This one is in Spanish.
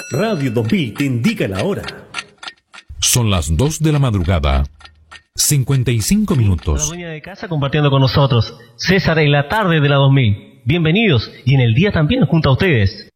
Radio 2000 te indica la hora. Son las 2 de la madrugada. 55 minutos. La dueña de casa compartiendo con nosotros. César en la tarde de la 2000. Bienvenidos y en el día también junto a ustedes.